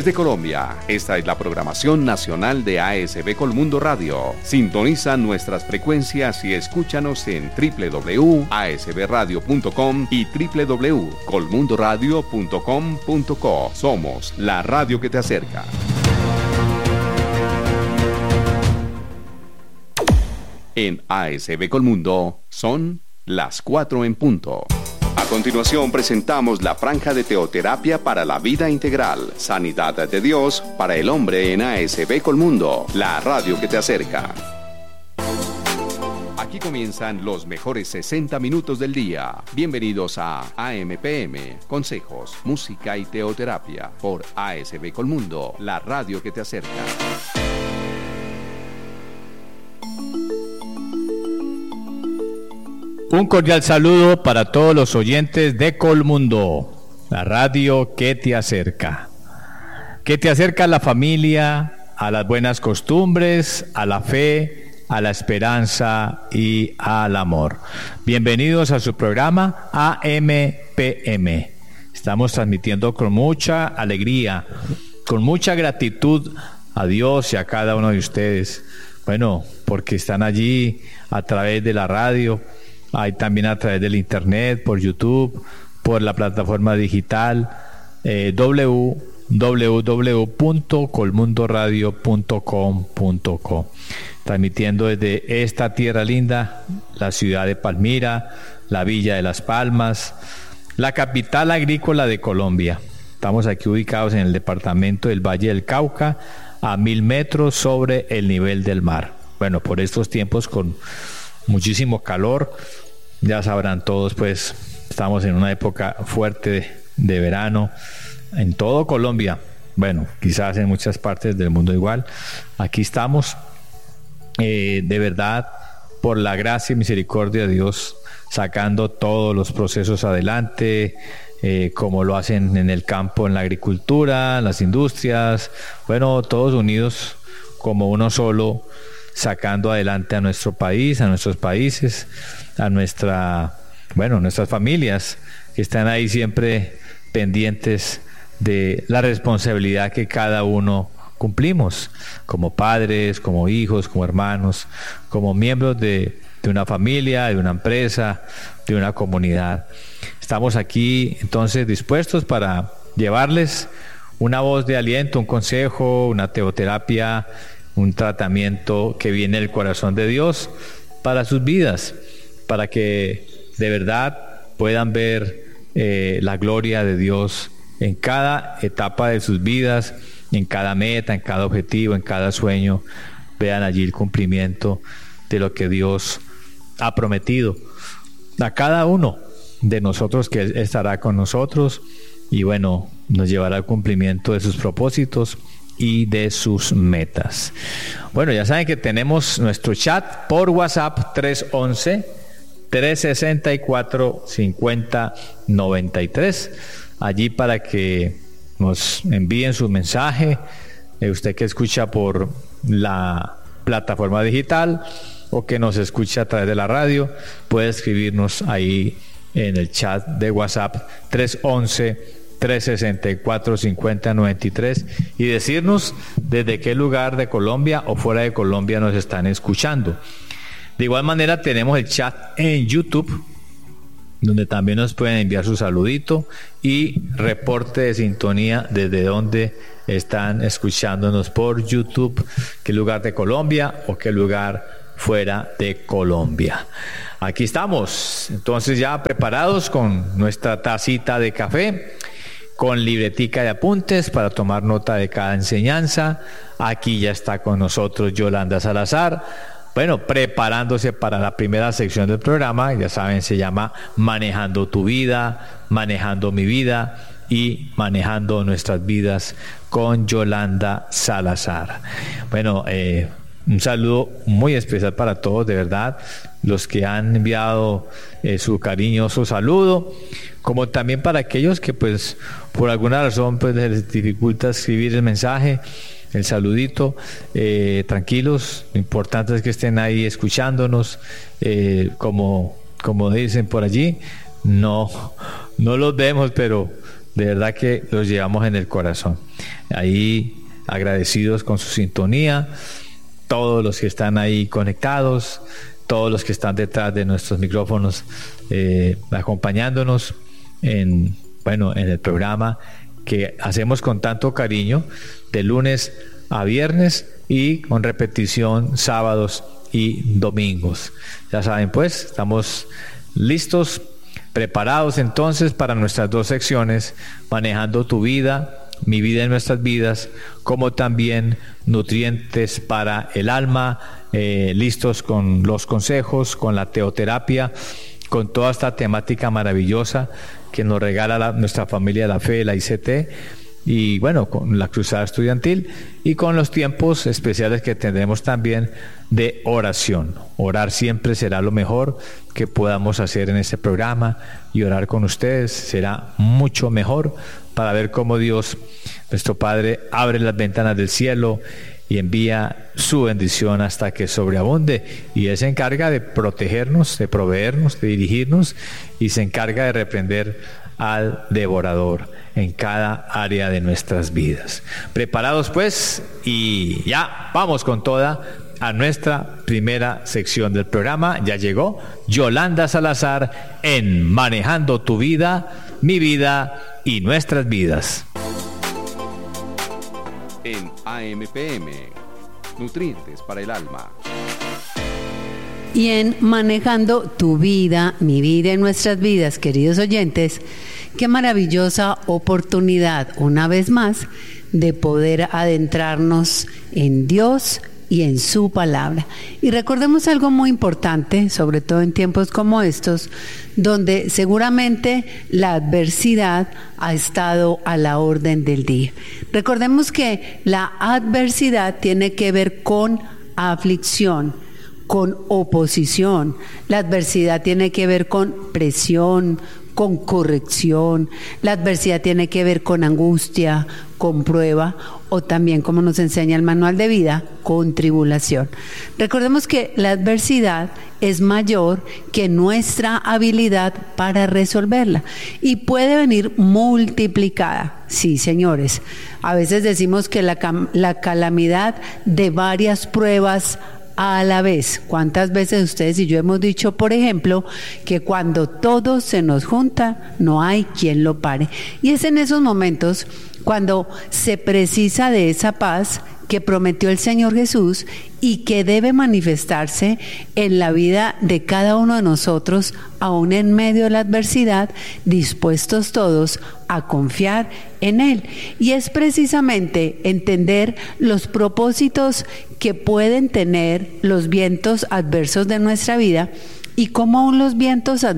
Desde Colombia, esta es la programación nacional de ASB Colmundo Radio. Sintoniza nuestras frecuencias y escúchanos en www.asbradio.com y www.colmundoradio.com.co. Somos la radio que te acerca. En ASB Colmundo son las 4 en punto. A continuación presentamos la franja de teoterapia para la vida integral, sanidad de Dios para el hombre en ASB Colmundo, la radio que te acerca. Aquí comienzan los mejores 60 minutos del día. Bienvenidos a AMPM, consejos, música y teoterapia por ASB Colmundo, la radio que te acerca. Un cordial saludo para todos los oyentes de Colmundo, la radio que te acerca a la familia, a las buenas costumbres, a la fe, a la esperanza y al amor. Bienvenidos a su programa AMPM. Estamos transmitiendo con mucha alegría, con mucha gratitud a Dios y a cada uno de ustedes. Bueno, porque están allí a través de la radio. Hay también a través del internet, por YouTube, por la plataforma digital www.colmundoradio.com.co, transmitiendo desde esta tierra linda, la ciudad de Palmira, la Villa de Las Palmas, la capital agrícola de Colombia. Estamos aquí ubicados en el departamento del Valle del Cauca, a 1000 metros sobre el nivel del mar. Bueno, por estos tiempos con muchísimo calor, ya sabrán todos, pues estamos en una época fuerte de verano en todo Colombia, bueno, quizás en muchas partes del mundo igual. Aquí estamos, de verdad, por la gracia y misericordia de Dios, sacando todos los procesos adelante, como lo hacen en el campo, en la agricultura, en las industrias, bueno, todos unidos como uno solo, sacando adelante a nuestro país, a nuestros países, a nuestras familias que están ahí siempre pendientes de la responsabilidad que cada uno cumplimos como padres, como hijos, como hermanos, como miembros de una familia, de una empresa, de una comunidad. Estamos aquí entonces dispuestos para llevarles una voz de aliento, un consejo, una teoterapia, un tratamiento que viene del corazón de Dios para sus vidas, para que de verdad puedan ver la gloria de Dios en cada etapa de sus vidas, en cada meta, en cada objetivo, en cada sueño. Vean allí el cumplimiento de lo que Dios ha prometido a cada uno de nosotros, que Él estará con nosotros y bueno, nos llevará al cumplimiento de sus propósitos y de sus metas. Bueno, ya saben que tenemos nuestro chat por WhatsApp 311-364-5093, allí para que nos envíen su mensaje. Usted que escucha por la plataforma digital o que nos escucha a través de la radio, puede escribirnos ahí en el chat de WhatsApp 311-364-5093 y decirnos desde qué lugar de Colombia o fuera de Colombia nos están escuchando. De igual manera tenemos el chat en YouTube, donde también nos pueden enviar su saludito y reporte de sintonía desde donde están escuchándonos por YouTube, qué lugar de Colombia o qué lugar fuera de Colombia. Aquí estamos, entonces ya preparados con nuestra tacita de café, con libretica de apuntes para tomar nota de cada enseñanza. Aquí ya está con nosotros Yolanda Salazar, bueno, preparándose para la primera sección del programa. Ya saben, se llama Manejando tu vida, Manejando mi vida y Manejando nuestras vidas con Yolanda Salazar. Bueno, un saludo muy especial para todos, de verdad, los que han enviado su cariñoso saludo, como también para aquellos que pues por alguna razón pues les dificulta escribir el mensaje, el saludito. Tranquilos, lo importante es que estén ahí escuchándonos, como dicen por allí, no los vemos, pero de verdad que los llevamos en el corazón. Ahí agradecidos con su sintonía, todos los que están ahí conectados, todos los que están detrás de nuestros micrófonos, acompañándonos en el programa que hacemos con tanto cariño, de lunes a viernes y con repetición sábados y domingos. Ya saben, pues, estamos listos, preparados entonces para nuestras dos secciones, manejando tu vida, mi vida y nuestras vidas, como también nutrientes para el alma, listos con los consejos, con la teoterapia, con toda esta temática maravillosa que nos regala nuestra familia de la fe, la ICT, y bueno, con la cruzada estudiantil y con los tiempos especiales que tendremos también de oración. Orar siempre será lo mejor que podamos hacer en este programa, y orar con ustedes será mucho mejor para ver cómo Dios, nuestro Padre, abre las ventanas del cielo y envía su bendición hasta que sobreabunde, y Él se encarga de protegernos, de proveernos, de dirigirnos, y se encarga de reprender al devorador en cada área de nuestras vidas. Preparados pues, y ya vamos con toda a nuestra primera sección del programa. Ya llegó Yolanda Salazar en Manejando tu vida, mi vida y nuestras vidas. En AMPM, nutrientes para el alma. Y en Manejando tu vida, mi vida y nuestras vidas, queridos oyentes, qué maravillosa oportunidad, una vez más, de poder adentrarnos en Dios y en su palabra. Y recordemos algo muy importante, sobre todo en tiempos como estos, donde seguramente la adversidad ha estado a la orden del día. Recordemos que la adversidad tiene que ver con aflicción, con oposición. La adversidad tiene que ver con presión, con corrección. La adversidad tiene que ver con angustia, con prueba, o también, como nos enseña el manual de vida, con tribulación. Recordemos que la adversidad es mayor que nuestra habilidad para resolverla, y puede venir multiplicada. Sí, señores, a veces decimos que la calamidad de varias pruebas a la vez. ¿Cuántas veces ustedes y yo hemos dicho, por ejemplo, que cuando todo se nos junta, no hay quien lo pare? Y es en esos momentos cuando se precisa de esa paz que prometió el Señor Jesús y que debe manifestarse en la vida de cada uno de nosotros, aún en medio de la adversidad, dispuestos todos a confiar en Él. Y es precisamente entender los propósitos que pueden tener los vientos adversos de nuestra vida, y cómo aún los vientos adversos